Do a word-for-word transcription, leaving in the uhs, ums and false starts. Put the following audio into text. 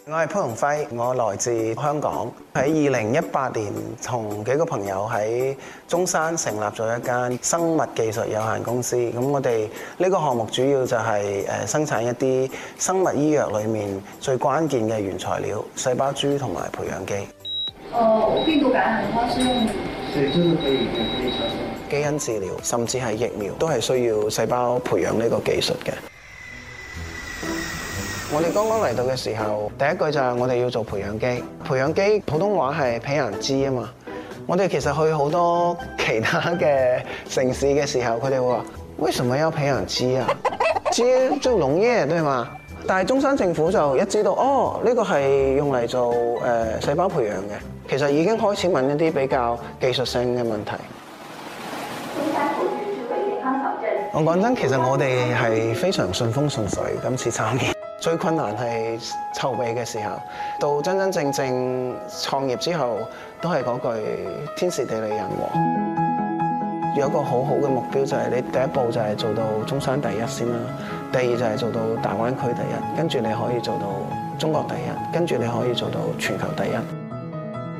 我係潘鴻輝，我來自香港。喺二零一八年，同幾個朋友喺中山成立咗一間生物技術有限公司。咁我哋呢個項目主要就係誒生產一啲生物醫藥裡面最關鍵嘅原材料——細胞株同埋培養基。 呃，病毒感染的話是用， 所以這個可以可以操作。 基因治療甚至係疫苗都係需要細胞培養呢個技術嘅。我哋剛剛嚟到嘅時候，第一句就係我哋要做培養基。培養基普通話係培養基啊嘛。我哋其實去好多其他嘅城市嘅時候，佢哋會話：為什麼要培養基啊？基就農業對嘛？但係中山政府就一知道，哦，呢個係用嚟做誒細胞培養嘅，其實已經開始問一啲比較技術性嘅問題。 中山普智智慧健康小鎮。 我講真，其實我哋係非常順風順水今次參與。最困難係籌備嘅時候，到真真正正創業之後，都係嗰句天時地利人和。有一個好好嘅目標就係你第一步就係做到中山第一先啦，第二就係做到大灣區第一，跟住你可以做到中國第一，跟住你可以做到全球第一。